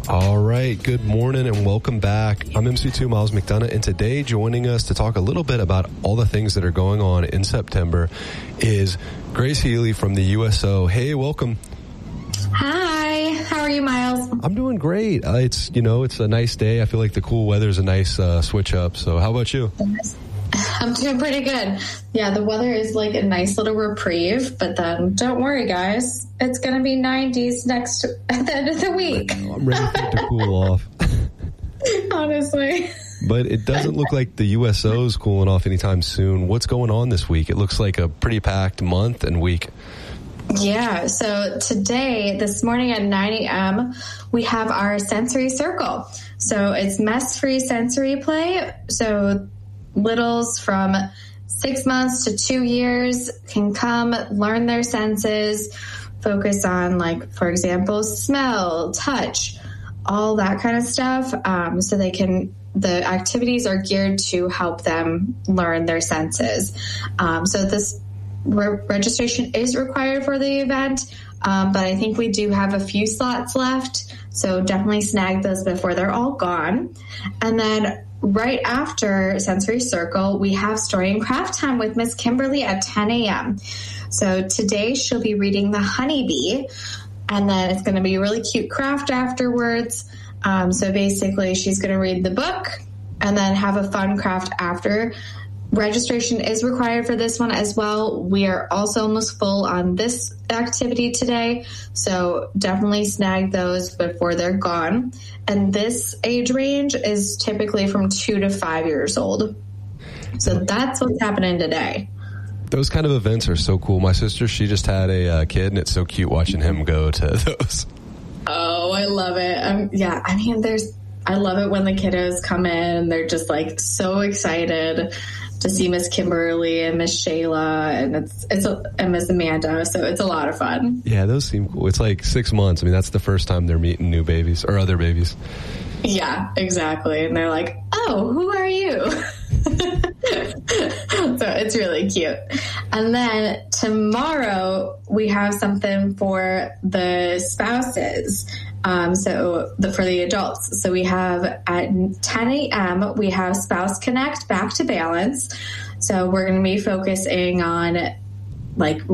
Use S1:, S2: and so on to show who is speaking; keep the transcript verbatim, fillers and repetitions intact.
S1: All right, good morning and welcome back. I'm M C two Miles McDonough, and today joining us to talk a little bit about all the things that are going on in September is Grace Healy from the U S O. Hey, welcome.
S2: Hi, how are you, Miles?
S1: I'm doing great. Uh, it's, you know, it's a nice day. I feel like the cool weather's a nice uh, switch up. So how about you?
S2: I'm doing pretty good. Yeah, the weather is like a nice little reprieve, but then don't worry, guys. It's going to be nineties next at the end of the week.
S1: I'm ready for it to cool off.
S2: Honestly.
S1: But it doesn't look like the U S O is cooling off anytime soon. What's going on this week? It looks like a pretty packed month and week.
S2: Yeah, so today, this morning at nine a.m., we have our sensory circle. So it's mess-free sensory play. So littles from six months to two years can come, learn their senses, focus on, like, for example, smell, touch, all that kind of stuff. Um, so they can, the activities are geared to help them learn their senses. Um, so this re- registration is required for the event, um, but I think we do have a few slots left. So definitely snag those before they're all gone. And then right after Sensory Circle, we have Story and Craft Time with Miss Kimberly at ten a.m. So today she'll be reading The Honeybee, and then it's going to be a really cute craft afterwards. Um, so basically she's going to read the book and then have a fun craft after. Registration is required for this one as well. We are also almost full on this activity today, so definitely snag those before they're gone. And this age range is typically from two to five years old. So that's what's happening today.
S1: Those kind of events are so cool. My sister, she just had a uh, kid, and it's so cute watching him go to those.
S2: Oh, I love it. Um, yeah, I mean, there's, I love it when the kiddos come in and they're just like so excited to see Miss Kimberly and Miss Shayla and it's it's a, and Miss Amanda. So it's a lot of fun.
S1: Yeah, those seem cool. It's like six months. I mean, that's the first time they're meeting new babies or other babies.
S2: Yeah, exactly. And they're like, oh, who are you? So it's really cute. And then tomorrow we have something for the spouses. Um, so the, for the adults. So we have at ten a.m. we have Spouse Connect Back to Balance. So we're going to be focusing on like